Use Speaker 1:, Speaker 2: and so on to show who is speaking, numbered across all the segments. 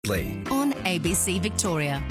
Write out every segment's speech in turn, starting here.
Speaker 1: Nightly
Speaker 2: on ABC Victoria.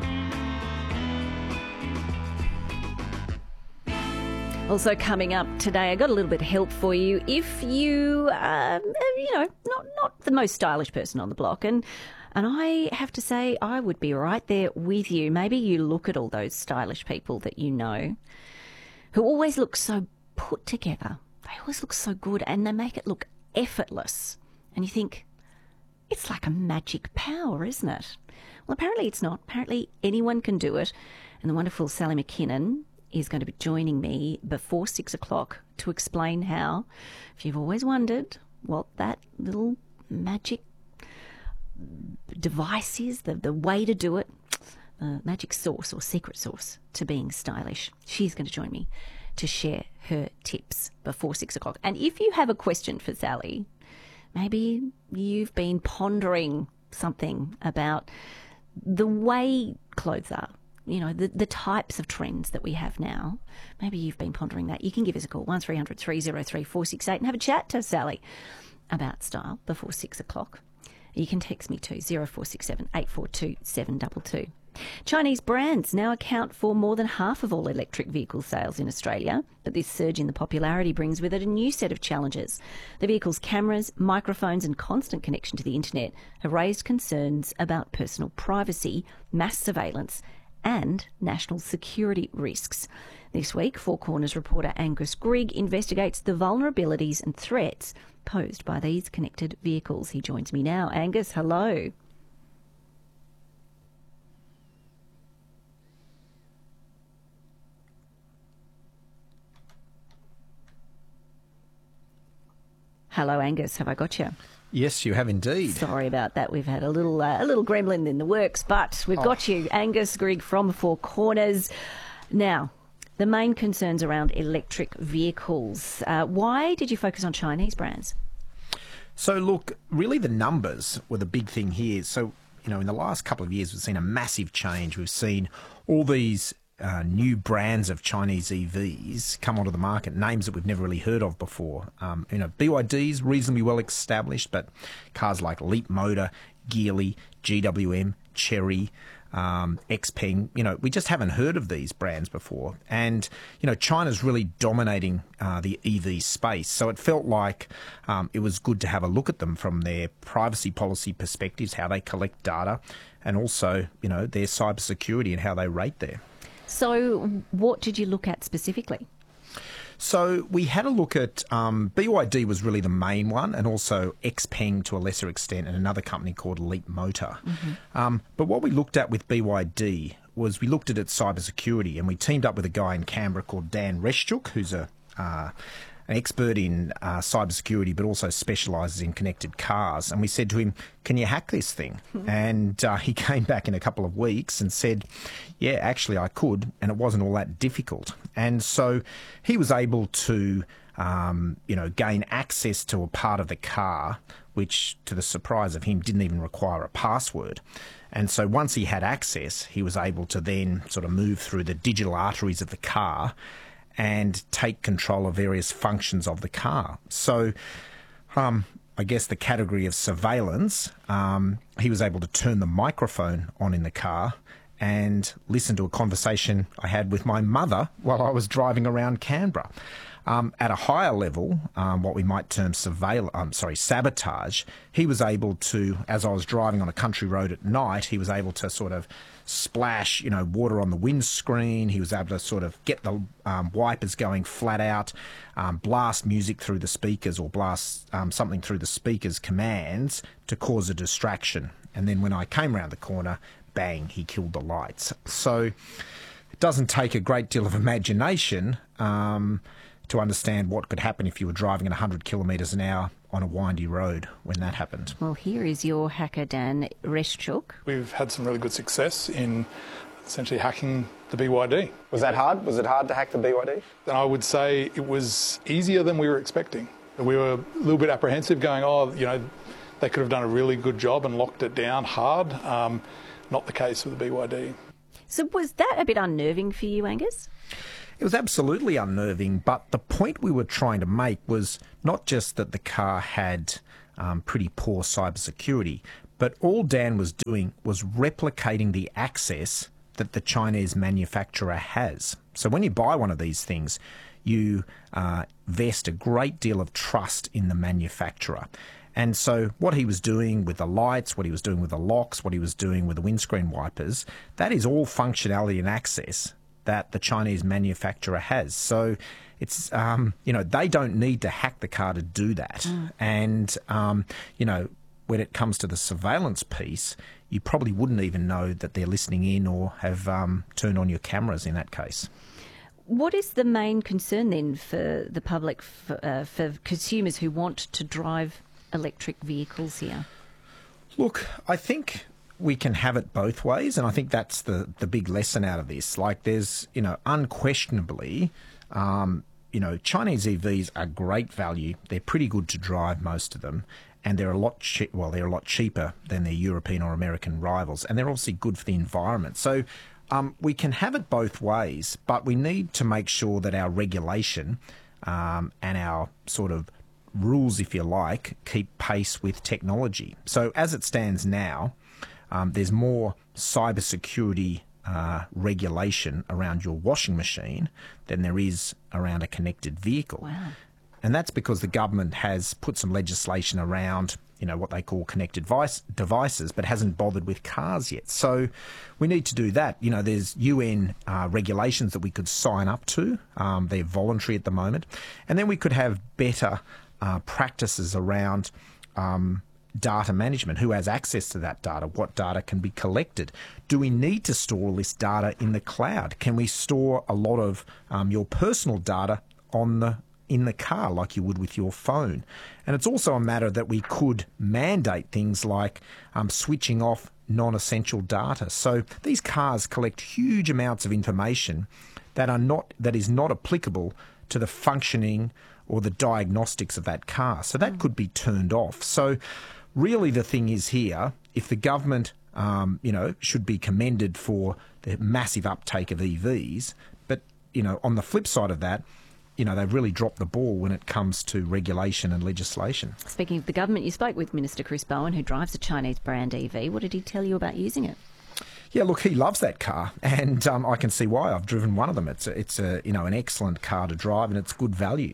Speaker 3: Also coming up today, I got a little bit of help for you. If you, not the most stylish person on the block, and I have to say I would be right there with you. Maybe you look at all those stylish people that you know who always look so put together. They always look so good and they make it look effortless. And you think, it's like a magic power, isn't it? Well, apparently it's not. Apparently anyone can do it. And the wonderful Sally McKinnon is going to be joining me before 6 o'clock to explain how, if you've always wondered what that little magic device is, the way to do it, magic sauce or secret sauce to being stylish. She's going to join me to share her tips before 6 o'clock. And if you have a question for Sally, maybe you've been pondering something about the way clothes are, you know, the types of trends that we have now. Maybe you've been pondering that. You can give us a call, 1300 303 468, and have a chat to Sally about style before 6 o'clock. You can text me too, 0467 842 722. Chinese brands now account for more than half of all electric vehicle sales in Australia, but this surge in the popularity brings with it a new set of challenges. The vehicle's cameras, microphones and constant connection to the internet have raised concerns about personal privacy, mass surveillance and national security risks. This week, Four Corners reporter Angus Grigg investigates the vulnerabilities and threats posed by these connected vehicles. He joins me now. Angus, hello. Hello, Angus. Have I got you?
Speaker 4: Yes, you have indeed.
Speaker 3: Sorry about that. We've had a little gremlin in the works, but we've got you, Angus Grigg from Four Corners. Now, the main concerns around electric vehicles. Why did you focus on Chinese brands?
Speaker 4: So, look, really the numbers were the big thing here. So, you know, in the last couple of years, we've seen a massive change. We've seen all these new brands of Chinese EVs come onto the market, names that we've never really heard of before. BYD's reasonably well established, but cars like Leapmotor, Geely, GWM, Chery, Xpeng, we just haven't heard of these brands before. And, China's really dominating the EV space. So it felt like it was good to have a look at them from their privacy policy perspectives, how they collect data, and also, their cybersecurity and how they rate there.
Speaker 3: So what did you look at specifically?
Speaker 4: So we had a look at BYD was really the main one, and also Xpeng to a lesser extent, and another company called Leapmotor. Mm-hmm. But what we looked at with BYD was we looked at its cybersecurity, and we teamed up with a guy in Canberra called Dan Reschuk, who's an expert in cybersecurity, but also specialises in connected cars. And we said to him, can you hack this thing? Mm-hmm. And he came back in a couple of weeks and said, yeah, actually I could, and it wasn't all that difficult. And so he was able to, gain access to a part of the car, which, to the surprise of him, didn't even require a password. And so once he had access, he was able to then sort of move through the digital arteries of the car and take control of various functions of the car. So I guess the category of surveillance, he was able to turn the microphone on in the car and listen to a conversation I had with my mother while I was driving around Canberra. At a higher level, what we might term sabotage, he was able to, as I was driving on a country road at night, he was able to sort of splash, water on the windscreen. He was able to sort of get the wipers going flat out, blast music through the speakers or blast something through the speakers' commands to cause a distraction. And then when I came around the corner, bang, he killed the lights. So it doesn't take a great deal of imagination to understand what could happen if you were driving at 100 kilometres an hour on a windy road when that happened.
Speaker 3: Well, here is your hacker, Dan Reschuk.
Speaker 5: We've had some really good success in essentially hacking the BYD.
Speaker 6: Was that hard? Was it hard to hack the BYD?
Speaker 5: And I would say it was easier than we were expecting. We were a little bit apprehensive going, they could have done a really good job and locked it down hard. Not the case with the BYD.
Speaker 3: So was that a bit unnerving for you, Angus?
Speaker 4: It was absolutely unnerving, but the point we were trying to make was not just that the car had pretty poor cybersecurity, But all Dan was doing was replicating the access that the Chinese manufacturer has. So when you buy one of these things, you vest a great deal of trust in the manufacturer. And so what he was doing with the lights, what he was doing with the locks, what he was doing with the windscreen wipers, that is all functionality and access that the Chinese manufacturer has. So it's, they don't need to hack the car to do that. And, when it comes to the surveillance piece, you probably wouldn't even know that they're listening in or have turned on your cameras in that case.
Speaker 3: What is the main concern then for the public, for consumers who want to drive electric vehicles here?
Speaker 4: Look, I think we can have it both ways, and I think that's the big lesson out of this. Like, there's, unquestionably, Chinese EVs are great value. They're pretty good to drive, most of them, and they're a lot cheaper than their European or American rivals, and they're obviously good for the environment. So we can have it both ways, but we need to make sure that our regulation and our sort of rules, if you like, keep pace with technology. So as it stands now, there's more cybersecurity regulation around your washing machine than there is around a connected vehicle.
Speaker 3: Wow.
Speaker 4: And that's because the government has put some legislation around, what they call connected devices, but hasn't bothered with cars yet. So we need to do that. There's UN regulations that we could sign up to. They're voluntary at the moment. And then we could have better practices around data management. Who has access to that data? What data can be collected? Do we need to store all this data in the cloud? Can we store a lot of your personal data in the car like you would with your phone? And it's also a matter that we could mandate things like switching off non-essential data. So these cars collect huge amounts of information that is not applicable to the functioning or the diagnostics of that car. So that could be turned off. So really the thing is here, if the government, should be commended for the massive uptake of EVs, but, on the flip side of that, they've really dropped the ball when it comes to regulation and legislation.
Speaker 3: Speaking of the government, you spoke with Minister Chris Bowen, who drives a Chinese brand EV. What did he tell you about using it?
Speaker 4: Yeah, look, he loves that car, and I can see why. I've driven one of them. It's an excellent car to drive, and it's good value.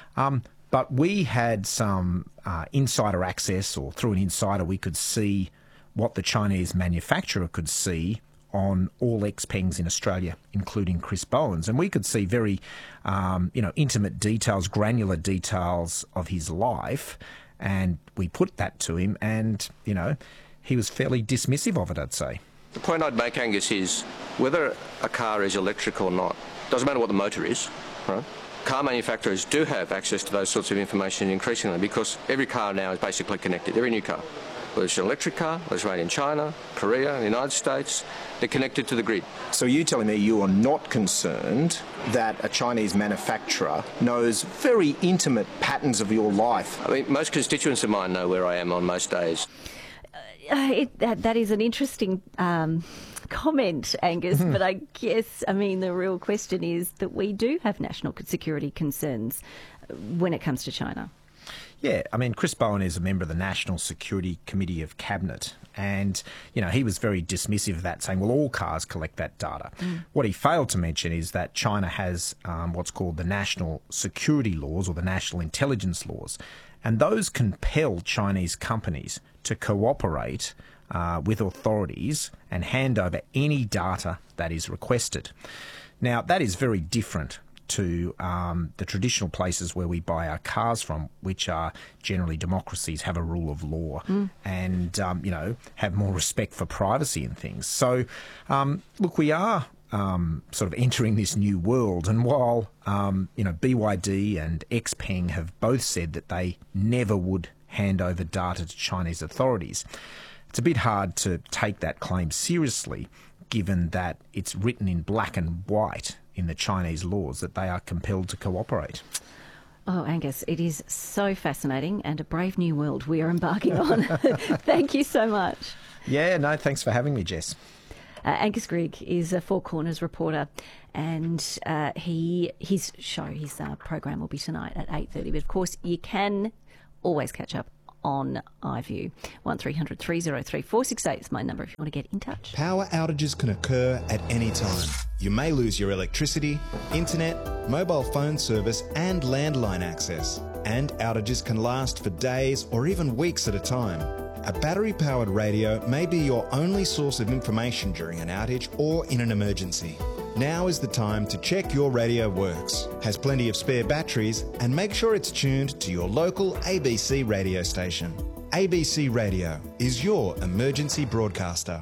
Speaker 4: But we had some insider access, or through an insider, we could see what the Chinese manufacturer could see on all XPengs in Australia, including Chris Bowen's. And we could see very, intimate details, granular details of his life. And we put that to him and, he was fairly dismissive of it, I'd say.
Speaker 1: The point I'd make, Angus, is whether a car is electric or not, doesn't matter what the motor is, right? Car manufacturers do have access to those sorts of information increasingly because every car now is basically connected, every new car. Whether it's an electric car, whether it's made in China, Korea, the United States, they're connected to the grid.
Speaker 6: So you're telling me you are not concerned that a Chinese manufacturer knows very intimate patterns of your life?
Speaker 1: I mean, most constituents of mine know where I am on most days.
Speaker 3: That is an interesting comment, Angus, but I guess, the real question is that we do have national security concerns when it comes to China.
Speaker 4: Yeah, Chris Bowen is a member of the National Security Committee of Cabinet, and, he was very dismissive of that, saying, well, all cars collect that data. What he failed to mention is that China has what's called the national security laws or the national intelligence laws, and those compel Chinese companies to cooperate with authorities and hand over any data that is requested. Now, that is very different to the traditional places where we buy our cars from, which are generally democracies, have a rule of law and, have more respect for privacy and things. So, look, we are sort of entering this new world. And while, BYD and XPeng have both said that they never would hand over data to Chinese authorities, it's a bit hard to take that claim seriously, given that it's written in black and white in the Chinese laws that they are compelled to cooperate.
Speaker 3: Oh, Angus, it is so fascinating and a brave new world we are embarking on. Thank you so much.
Speaker 4: Yeah, no, thanks for having me, Jess.
Speaker 3: Angus Grigg is a Four Corners reporter, and his program will be tonight at 8:30. But of course, you can always catch up on iView. 1300 303 468 is my number if you want to get in touch.
Speaker 7: Power outages can occur at any time. You may lose your electricity, internet, mobile phone service and landline access. And outages can last for days or even weeks at a time. A battery-powered radio may be your only source of information during an outage or in an emergency. Now is the time to check your radio works, has plenty of spare batteries, and make sure it's tuned to your local ABC radio station. ABC Radio is your emergency broadcaster.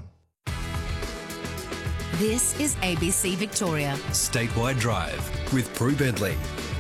Speaker 2: This is ABC Victoria.
Speaker 8: Statewide Drive with Prue Bentley.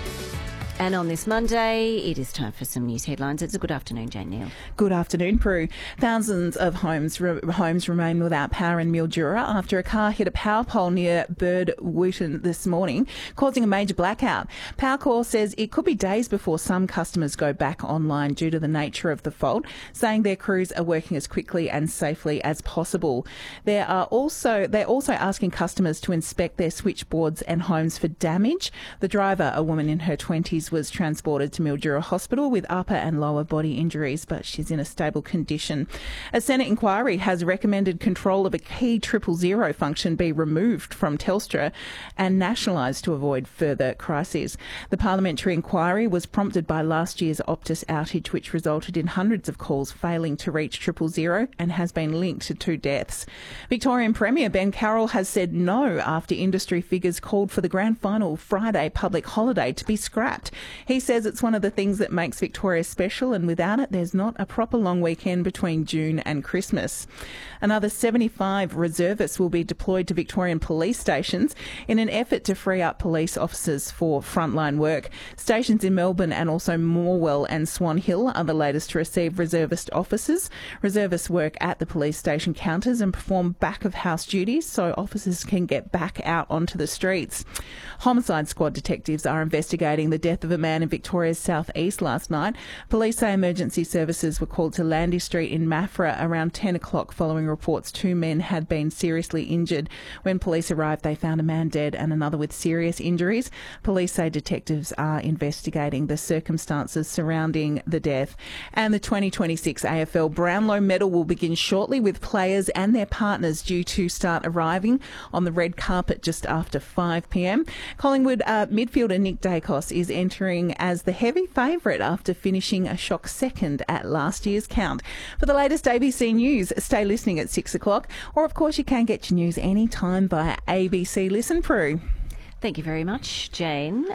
Speaker 3: And on this Monday, it is time for some news headlines. It's a good afternoon, Jane Neal.
Speaker 9: Good afternoon, Prue. Thousands of homes remain without power in Mildura after a car hit a power pole near Birdwooten this morning, causing a major blackout. Powercor says it could be days before some customers go back online due to the nature of the fault, saying their crews are working as quickly and safely as possible. They're also asking customers to inspect their switchboards and homes for damage. The driver, a woman in her 20s, was transported to Mildura Hospital with upper and lower body injuries, but she's in a stable condition. A Senate inquiry has recommended control of a key 000 function be removed from Telstra and nationalised to avoid further crises. The parliamentary inquiry was prompted by last year's Optus outage, which resulted in hundreds of calls failing to reach 000 and has been linked to 2 deaths. Victorian Premier Ben Carroll has said no after industry figures called for the grand final Friday public holiday to be scrapped. He says it's one of the things that makes Victoria special, and without it, there's not a proper long weekend between June and Christmas. Another 75 reservists will be deployed to Victorian police stations in an effort to free up police officers for frontline work. Stations in Melbourne and also Morwell and Swan Hill are the latest to receive reservist officers. Reservists work at the police station counters and perform back-of-house duties so officers can get back out onto the streets. Homicide squad detectives are investigating the death of a man in Victoria's southeast last night. Police say emergency services were called to Landy Street in Maffra around 10 o'clock following reports 2 men had been seriously injured. When police arrived, they found a man dead and another with serious injuries. Police say detectives are investigating the circumstances surrounding the death. And the 2026 AFL Brownlow medal will begin shortly, with players and their partners due to start arriving on the red carpet just after 5 p.m. Collingwood midfielder Nick Dacos is entering as the heavy favourite after finishing a shock second at last year's count. For the latest ABC News, stay listening at 6 o'clock, or of course you can get your news anytime via ABC Listen, Prue.
Speaker 3: Thank you very much, Jane.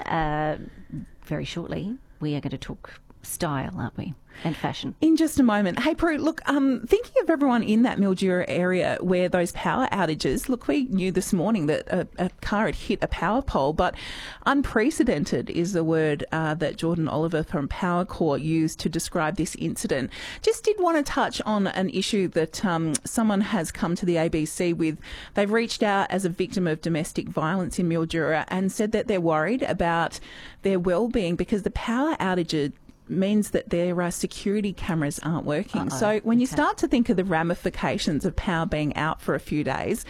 Speaker 3: Very shortly, we are going to talk style, aren't we? And fashion.
Speaker 9: In just a moment. Hey, Prue, look, thinking of everyone in that Mildura area where those power outages, look, we knew this morning that a car had hit a power pole, but unprecedented is the word that Jordan Oliver from Powercor used to describe this incident. Just did want to touch on an issue that someone has come to the ABC with. They've reached out as a victim of domestic violence in Mildura and said that they're worried about their well-being because the power outage means that their security cameras aren't working. So when you start to think of the ramifications of power being out for a few days,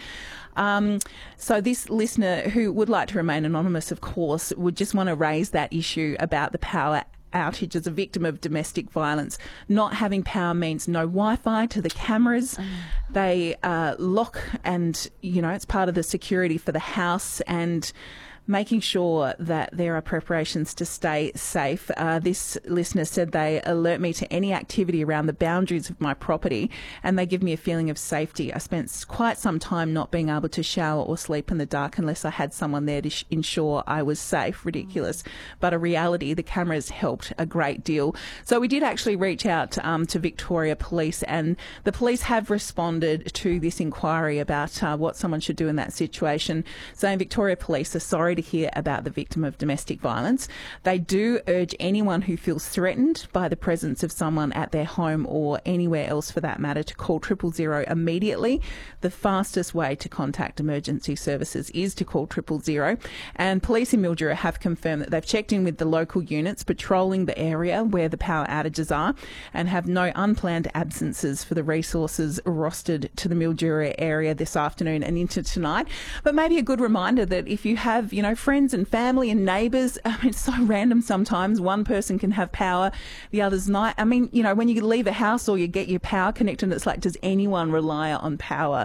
Speaker 9: so this listener, who would like to remain anonymous, of course, would just want to raise that issue about the power outage as a victim of domestic violence. Not having power means no Wi-Fi to the cameras. They lock and, it's part of the security for the house, and making sure that there are preparations to stay safe. This listener said they alert me to any activity around the boundaries of my property and they give me a feeling of safety. I spent quite some time not being able to shower or sleep in the dark unless I had someone there to ensure I was safe. Ridiculous. But a reality, the cameras helped a great deal. So we did actually reach out to Victoria Police, and the police have responded to this inquiry about what someone should do in that situation, saying Victoria Police are sorry to hear about the victim of domestic violence. They do urge anyone who feels threatened by the presence of someone at their home or anywhere else for that matter to call 000 immediately. The fastest way to contact emergency services is to call 000. And police in Mildura have confirmed that they've checked in with the local units patrolling the area where the power outages are and have no unplanned absences for the resources rostered to the Mildura area this afternoon and into tonight. But maybe a good reminder that if you have, friends and family and neighbours. I mean, it's so random sometimes. One person can have power, the other's not. I mean, when you leave a house or you get your power connected, it's like, does anyone rely on power